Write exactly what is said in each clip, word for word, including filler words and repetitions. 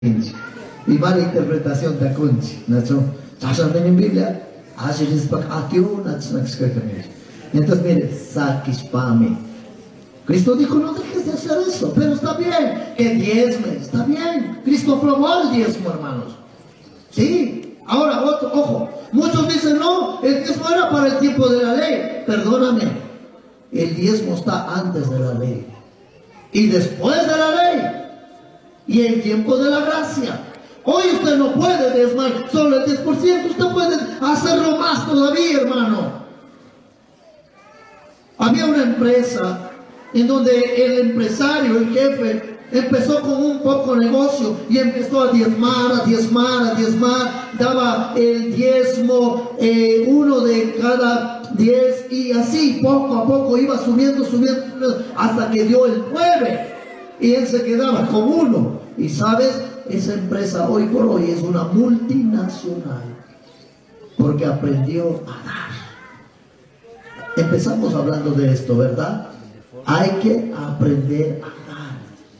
y mala interpretación de Kunchi, ¿no? Sashan en Biblia, así es para acción, entonces mire, saquispame. Cristo dijo, no dejes de hacer eso, pero está bien, que diezme, está bien. Cristo aprobó el diezmo, hermanos. Sí, ahora, otro, ojo, muchos dicen, no, el diezmo era para el tiempo de la ley. Perdóname, el diezmo está antes de la ley y después de la ley y el tiempo de la gracia. Hoy usted no puede diezmar solo el diez por ciento, usted puede hacerlo más todavía, hermano. Había una empresa en donde el empresario, el jefe, empezó con un poco negocio y empezó a diezmar, a diezmar, a diezmar, daba el diezmo, eh, uno de cada diez, y así poco a poco iba subiendo, subiendo, subiendo, hasta que dio el nueve, y él se quedaba con uno. Y sabes, esa empresa hoy por hoy es una multinacional, porque aprendió a dar. Empezamos hablando de esto, ¿verdad? Hay que aprender a dar.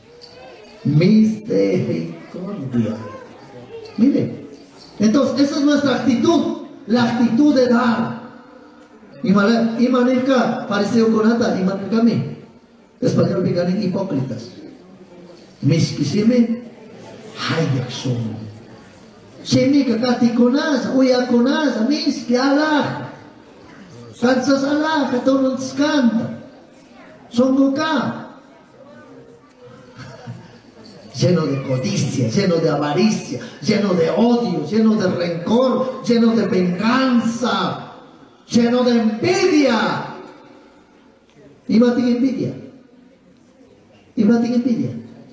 Misericordia. Mire, entonces esa es nuestra actitud, la actitud de dar. Imanirka, parecido con Ata, Imanirka mi. Español picarín hipócritas. Miskisime, hayak son. Shemi kakati konaza, uya konaza, miski alah. Kansas alah, katonon skanda. Songoka, lleno de codicia, lleno de avaricia, lleno de odio, lleno de rencor, lleno de venganza, lleno de envidia. ¿Y matin envidia? ¿Y matin envidia?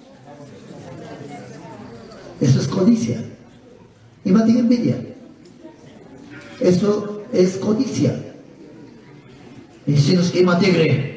Eso es codicia. ¿Y matin envidia? Eso es codicia. Y si nos quema tigre.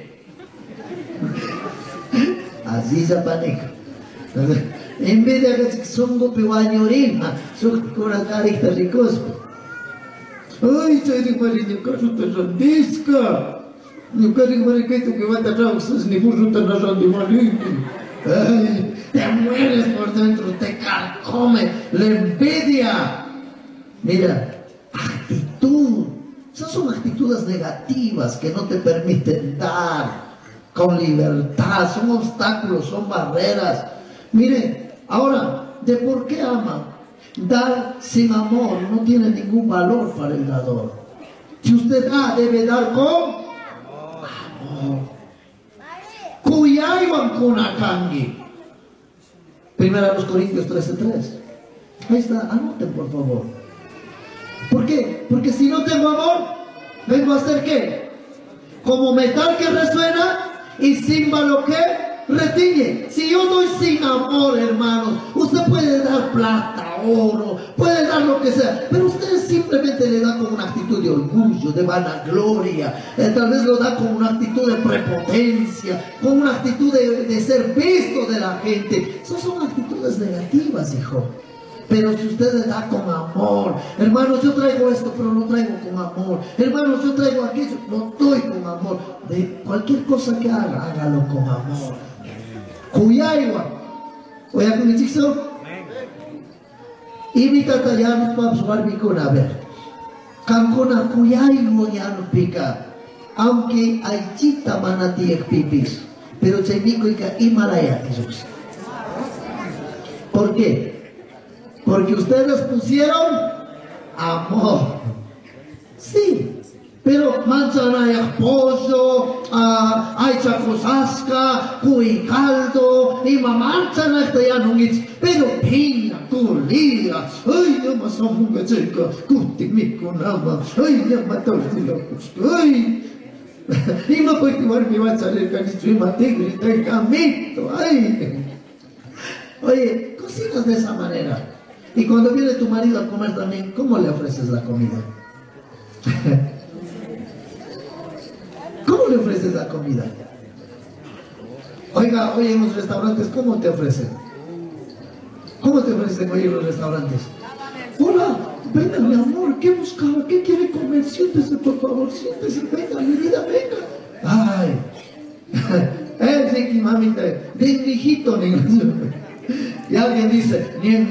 Así se panica. Envidia que son gopewañorina, son coracarita ricos. Ay, soy de mariño, carruta randisca. Yo cari mariquito que va a traer ustedes ni burruta na randi mariño. Ay, te mueres por dentro, te carcome la envidia. Mira, actitud. Esas son actitudes negativas que no te permiten dar con libertad, son obstáculos, son barreras. Mire, ahora, ¿de por qué ama? Dar sin amor no tiene ningún valor para el dador. Si usted da, debe dar con amor. Kuyaywan kunakangi. Primera los Corintios trece tres. Ahí está, anoten por favor. ¿Por qué? Porque si no tengo amor, vengo a hacer ¿qué? Como metal que resuena y címbalo que retiñe. Si yo doy sin amor, hermanos, usted puede dar plata, oro, puede dar lo que sea, pero usted simplemente le da con una actitud de orgullo, de vanagloria, eh, tal vez lo da con una actitud de prepotencia, con una actitud de, de ser visto de la gente. Esas son actitudes negativas, hijo. Pero si usted le da con amor, hermanos, yo traigo esto, pero lo traigo con amor. Hermanos, yo traigo aquello, lo doy con amor. De cualquier cosa que haga, hágalo con amor. Cuyaywa. Oye, con mi chico. Y mi tata ya nos va a subir mi cuna, a ver. Cancona cuyaywa ya no pica. Aunque hay chita manati pipis. Pero chemico y ka Himalaya. ¿Por qué? Porque ustedes pusieron amor. Sí, pero manzana pollo, uh, hay chacosasca, cuy caldo, y mamanzana está ya no es, pero piña, tulía, ay, ya más amunga chica, cuti mi conama, ay, ya mató si la busco, ay, y no puede llevar mi va a salir canicho y matigre, el camito, ay. Oye, cocinas de esa manera. Y cuando viene tu marido a comer también, ¿cómo le ofreces la comida? ¿Cómo le ofreces la comida? Oiga, hoy en los restaurantes, ¿cómo te ofrecen? ¿Cómo te ofrecen hoy en los restaurantes? Hola, venga mi amor, ¿qué buscaba? ¿Qué quiere comer? Siéntese por favor, siéntese, venga mi vida, venga. Ay, eh, sí, mamita, de hijito, Y alguien dice, ni en